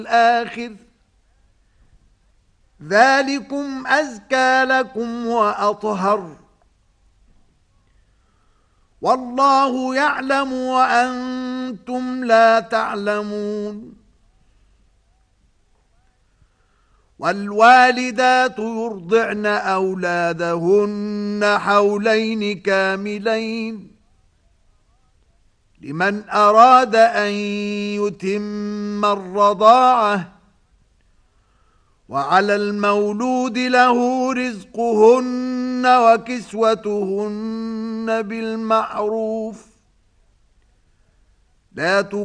الآخر ذلكم أزكى لكم وأطهر والله يعلم وأنتم لا تعلمون والوالدات يرضعن أولادهن حولين كاملين لمن أراد أن يتم الرضاعة وعلى المولود له رزقهن وكسوتهن بالمعروف لا